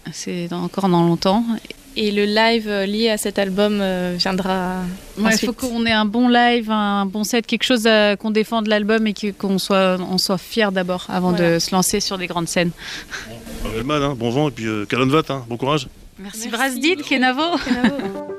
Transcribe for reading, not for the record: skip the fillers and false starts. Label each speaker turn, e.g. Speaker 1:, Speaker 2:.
Speaker 1: c'est encore dans longtemps.
Speaker 2: Et le live lié à cet album viendra ensuite.
Speaker 1: Il faut qu'on ait un bon live, un bon set, quelque chose qu'on défende l'album et qu'on soit fiers d'abord avant de se lancer sur des grandes scènes.
Speaker 3: Bon vent et puis Kalon Vat, bon courage.
Speaker 1: Merci Brasdit, Kenavo.